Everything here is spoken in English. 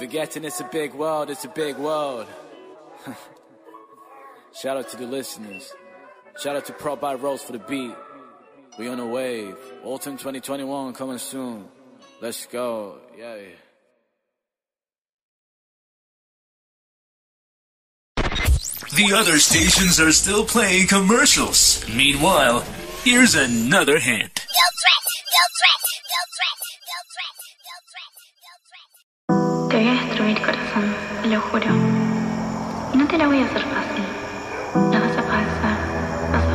Forgetting it's a big world, it's a big world. Shout out to the listeners. Shout out to Prop by Rose for the beat. We on a wave. Autumn 2021 coming soon. Let's go. Yeah. The other stations are still playing commercials. Meanwhile, here's another hint. Te voy a destruir, corazón, te lo juro. Y no te la voy a hacer fácil.